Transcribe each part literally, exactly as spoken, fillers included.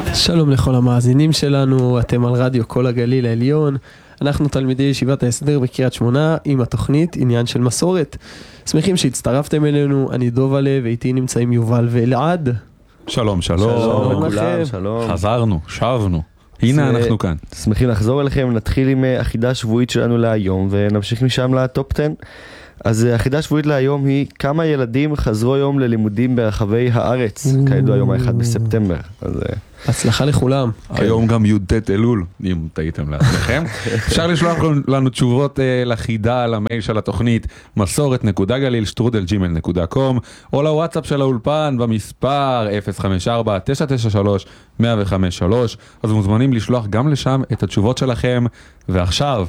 שלום לכל המאזינים שלנו, אתם על רדיו כל הגליל העליון. אנחנו תלמידי ישיבת ההסדר בקריית שמונה עם התוכנית עניין של מסורת. שמחים שהצטרפתם אלינו, אני דובלה ואיתי נמצאים יובל ואלעד. שלום, שלום. שלום לכם. שלום. חזרנו, שבנו. הנה אנחנו כאן. שמחים לחזור אליכם, נתחיל עם החידה השבועית שלנו להיום ונמשיך משם לטופ עשר. אז החידה השבועית להיום היא כמה ילדים חזרו היום ללימודים ברחבי הארץ, כידוע היום ה-אחד בספטמבר. אז הצלחה לכולם. היום גם י"ט אלול, אם טעיתם לעצמכם. אפשר לשלוח לנו תשובות לחידה על המייל של התוכנית מסורת נקודה גליל שטרודל ג'ימייל נקודה קום או לוואטסאפ של האולפן במספר אפס חמש ארבע תשע תשע שלוש אחת אפס חמש שלוש. אז מוזמנים לשלוח גם לשם את התשובות שלכם. ועכשיו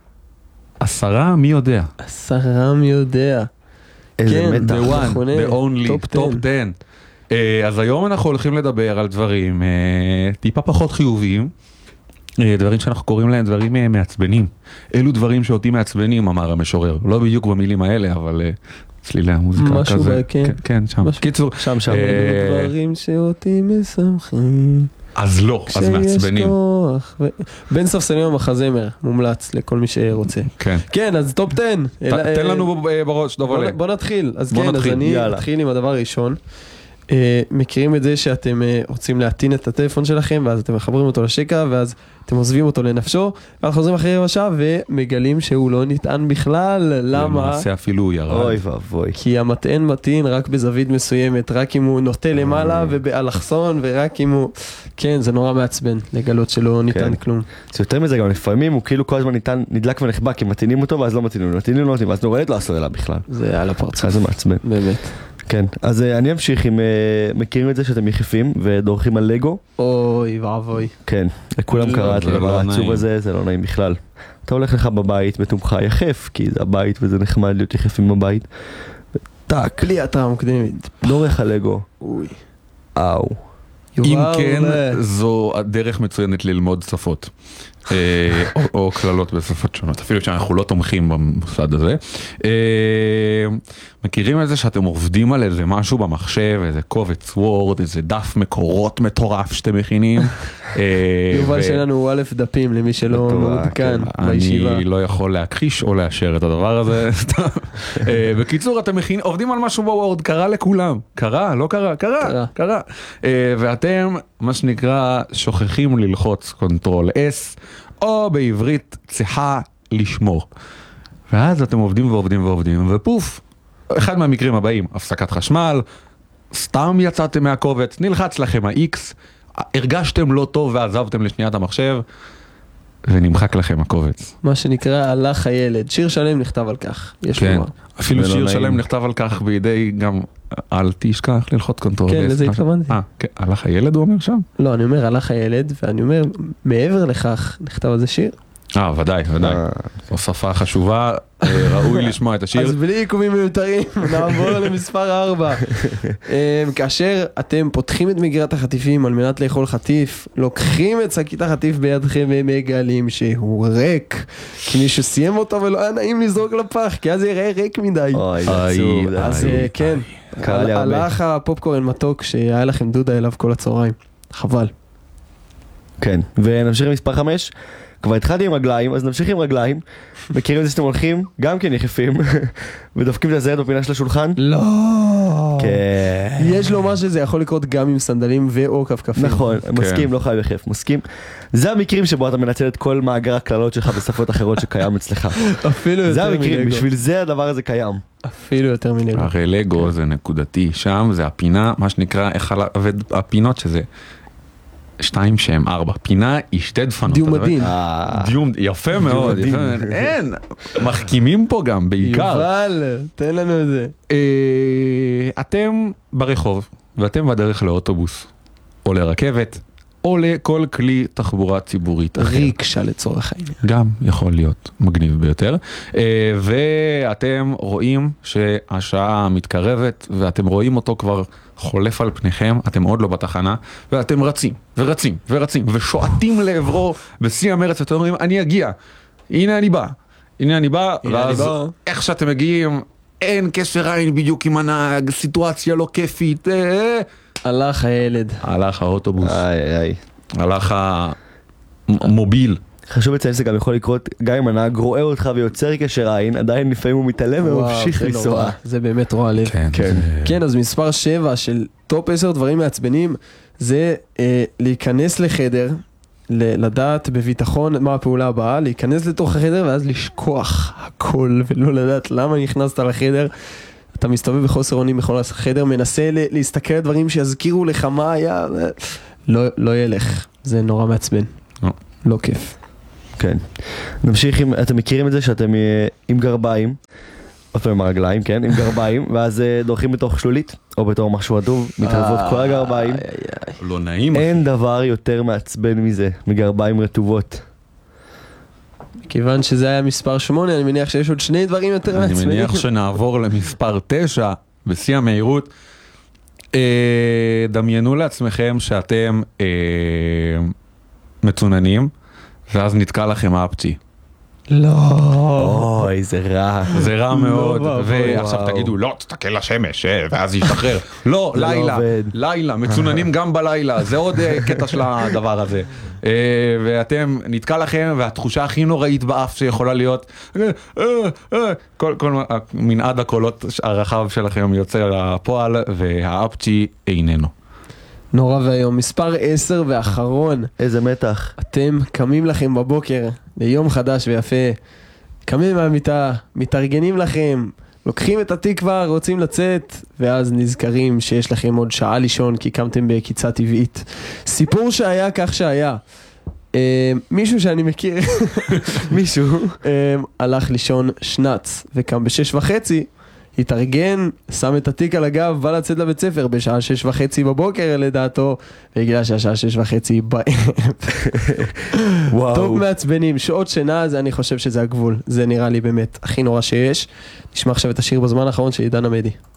עשרה מי יודע. עשרה מי יודע. איזה מתח. The one, the only, top top ten. אז היום אנחנו הולכים לדבר על דברים טיפה פחות חיוביים, דברים שאנחנו קוראים להם דברים מעצבנים. אלו דברים שאותי מעצבנים, אמר המשורר. לא בדיוק במילים האלה, אבל צלילי המוזיקה כזה. משהו בה, כן. כן, שם. קיצור. שם, שם. דברים שאותי משמחים. אז לא, אז מעצבנים. בין ספסלים המחזמר, מומלץ לכל מי שרוצה. כן. כן, אז טופ עשר. תן לנו בראש, דובלה. בוא נתחיל. אז כן, אז אני אתחיל עם הדבר הראשון. מכירים את זה שאתם רוצים להטעין את הטלפון שלכם, ואז אתם מחברים אותו לשקע, ואז אתם עוזבים אותו לנפשו, ואז חוזרים אחרי רבע שעה, ומגלים שהוא לא נטען בכלל. למה? למעשה אפילו הוא ירד. אוי ואבוי. כי המטען מטעין רק בזווית מסוימת, רק אם הוא נוטה למעלה ובאלכסון, ורק אם הוא... כן, זה נורא מעצבן לגלות שלא ניתן כלום. זה יותר מזה גם, לפעמים הוא כאילו כל הזמן ניתן, נדלק ונחבא, כי מטעינים אותו, ואז לא מטעינים, מטעינים, לא מטעינים, ואז נוראית לא עשו אלה בכלל. זה על הפרצוף. זה מעצבן. באמת. כן, אז אני אמשיך עם, מכירים את זה שאתם יחפים ודורכים על לגו? אוי ואבוי. כן, לכולם קראת לדבר העצוב הזה, זה לא נעים בכלל. אתה הולך לך בבית בתומך יחף, כי זה הבית וזה נחמד להיות יחפים בבית. טק. בלי התראה מוקדמת. דורך על לגו. אוי. אאו. אם כן, זו הדרך מצוינת ללמוד שפות. או כללות בשפות שונות, אפילו שאנחנו לא תומכים במוסד הזה. מכירים את זה שאתם עובדים על איזה משהו במחשב, איזה קובץ וורד, איזה דף מקורות מטורף שאתם מכינים. יובל שלנו הוא א' דפים למי שלא מעודכן בישיבה. אני לא יכול להכחיש או לאשר את הדבר הזה. בקיצור, אתם עובדים על משהו בוורד, קרה לכולם. קרה, לא קרה, קרה, קרה. ואתם, מה שנקרא, שוכחים ללחוץ קונטרול S, או בעברית צריכה לשמור. ואז אתם עובדים ועובדים ועובדים, ופוף, אחד מהמקרים הבאים, הפסקת חשמל, סתם יצאתם מהקובץ, נלחץ לכם ה-X, הרגשתם לא טוב ועזבתם לשניית המחשב, ונמחק לכם הקובץ. מה שנקרא הלך הילד, שיר שלם נכתב על כך, יש כן, לומר. אפילו שיר שלם נכתב על כך בידי גם, אל תשכח ללחוץ קונטרול. כן, לזה התכוונתי. אה, כן, הלך הילד הוא אומר שם? לא, אני אומר הלך הילד, ואני אומר, מעבר לכך נכתב על זה שיר. אה, ודאי, ודאי. זו שפה חשובה, ראוי לשמוע את השיר. אז בלי עיכובים מיותרים, נעבור למספר ארבע. כאשר אתם פותחים את מגירת החטיפים על מנת לאכול חטיף, לוקחים את שקית החטיף בידכם ומגלים שהוא ריק, כי מישהו סיים אותו ולא היה נעים לזרוק לפח, כי אז זה יראה ריק מדי. אוי, זה עצוב. אז כן, הלך הפופקורן מתוק שהיה לכם דודה אליו כל הצהריים. חבל. כן, ונמשיך למספר חמש. כבר התחלתי עם רגליים, אז נמשיך עם רגליים. מכירים את זה שאתם הולכים, גם כן יחפים, ודופקים את הזרת בפינה של השולחן? לא. כן. יש לו מה שזה יכול לקרות גם עם סנדלים ואו כפכפים. נכון, מסכים, לא חייב יחף, מסכים. זה המקרים שבו אתה מנצל את כל מאגר הכללות שלך בשפות אחרות שקיים אצלך. אפילו יותר מלגו. זה המקרים, בשביל זה הדבר הזה קיים. אפילו יותר מלגו. הרי לגו זה נקודתי, שם זה הפינה, מה שנקרא, הפינות שזה שתיים שהם ארבע. פינה היא שתי דפנות. דיומדין. דיום, יפה מאוד. אין, מחכימים פה גם, בעיקר. יובל, תן לנו את זה. אתם ברחוב, ואתם בדרך לאוטובוס, או לרכבת, או לכל כלי תחבורה ציבורית אחר. ריקשה לצורך העניין. גם יכול להיות מגניב ביותר. ואתם רואים שהשעה מתקרבת, ואתם רואים אותו כבר חולף על פניכם, אתם עוד לא בתחנה, ואתם רצים, ורצים, ורצים, ושועטים לעברו בשיא המרץ, ואתם אומרים, אני אגיע, הנה אני בא, הנה אני בא, ואז איך שאתם מגיעים, אין קשר עין בדיוק עם הנהג, סיטואציה לא כיפית, הלך הילד. הלך האוטובוס. איי איי. הלך המוביל. חשוב לציין שזה גם יכול לקרות, גם אם הנהג רואה אותך ויוצר קשר עין, עדיין לפעמים הוא מתעלם וממשיך לנסוע. זה באמת רוע לב. כן, כן. כן, אז מספר שבע של טופ עשר דברים מעצבנים, זה אה, להיכנס לחדר, ל- לדעת בביטחון מה הפעולה הבאה, להיכנס לתוך החדר ואז לשכוח הכל ולא לדעת למה נכנסת לחדר. אתה מסתובב בחוסר אונים בכל החדר, מנסה ל- להסתכל על דברים שיזכירו לך מה היה, לא, לא ילך, זה נורא מעצבן, לא, לא כיף. כן. נמשיך עם, אתם מכירים את זה שאתם אה, עם גרביים, עוד פעם עם הרגליים, כן, עם גרביים, ואז אה, דורכים בתוך שלולית, או בתור משהו עדוב, מתערבות כל הגרביים. לא נעים. אין דבר יותר מעצבן מזה, מגרביים רטובות. כיוון שזה היה מספר שמונה, אני מניח שיש עוד שני דברים יותר אני מעצבנים. מניח שנעבור למספר תשע, בשיא המהירות. אה, דמיינו לעצמכם שאתם אה, מצוננים, ואז נתקע לכם אפצ'י. לא. אוי, זה רע. זה רע מאוד, ואבוי, ועכשיו וואו. תגידו, לא, תסתכל לשמש, אה, ואז ישתחרר. לא, זה לא לילה, עובד. לילה, מצוננים גם בלילה, זה עוד אה, קטע של הדבר הזה. אה, ואתם, נתקע לכם, והתחושה הכי נוראית באף שיכולה להיות, אה, אה, אה, כל כל מנעד הקולות הרחב שלכם יוצא לפועל, והאפצ'י איננו. נורא והיום. מספר עשר ואחרון, איזה מתח. אתם קמים לכם בבוקר ליום חדש ויפה, קמים מהמיטה, מתארגנים לכם, לוקחים את התקווה, רוצים לצאת, ואז נזכרים שיש לכם עוד שעה לישון כי קמתם בקיצה טבעית. סיפור שהיה כך שהיה. אה, מישהו שאני מכיר, מישהו, אה, הלך לישון שנץ וקם בשש וחצי, התארגן, שם את התיק על הגב, בא לצאת לבית ספר בשעה שש וחצי בבוקר לדעתו, והגיע שהשעה שש וחצי בערב. וואו. טוב מעצבנים, שעות שינה, זה אני חושב שזה הגבול, זה נראה לי באמת הכי נורא שיש. נשמע עכשיו את השיר בזמן האחרון של עידן עמדי.